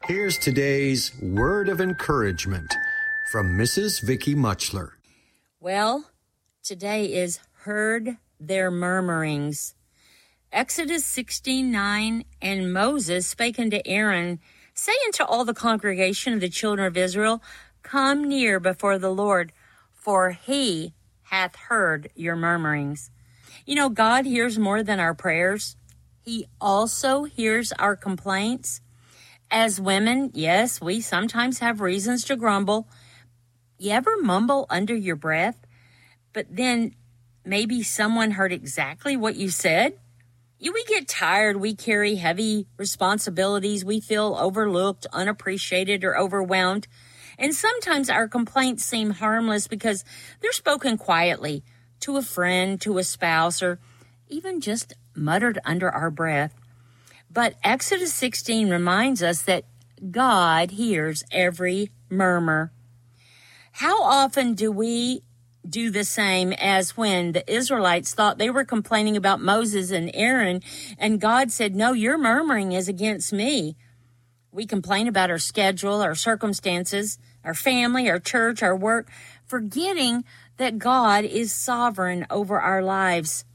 Here's today's word of encouragement from Mrs. Vicky Muchler. Well, today is heard their murmurings. Exodus 16:9, and Moses spake unto Aaron, saying to all the congregation of the children of Israel, Come near before the Lord, for he hath heard your murmurings. You know, God hears more than our prayers. He also hears our complaints. As women, yes, we sometimes have reasons to grumble. You ever mumble under your breath, but then maybe someone heard exactly what you said? We get tired. We carry heavy responsibilities. We feel overlooked, unappreciated, or overwhelmed. And sometimes our complaints seem harmless because they're spoken quietly to a friend, to a spouse, or even just muttered under our breath. But Exodus 16 reminds us that God hears every murmur. How often do we do the same as when the Israelites thought they were complaining about Moses and Aaron, and God said, no, your murmuring is against me. We complain about our schedule, our circumstances, our family, our church, our work, forgetting that God is sovereign over our lives.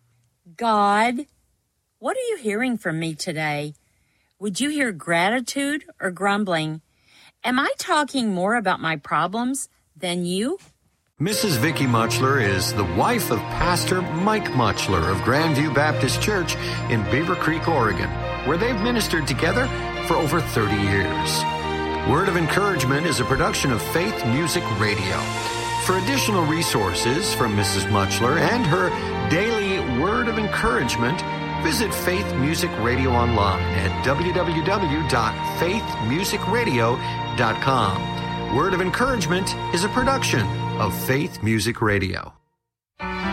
God, what are you hearing from me today? Would you hear gratitude or grumbling? Am I talking more about my problems than you? Mrs. Vicky Muchler is the wife of Pastor Mike Muchler of Grandview Baptist Church in Beaver Creek, Oregon, where they've ministered together for over 30 years. Word of Encouragement is a production of Faith Music Radio. For additional resources from Mrs. Muchler and her daily Word of Encouragement, visit Faith Music Radio online at www.faithmusicradio.com. Word of Encouragement is a production of Faith Music Radio.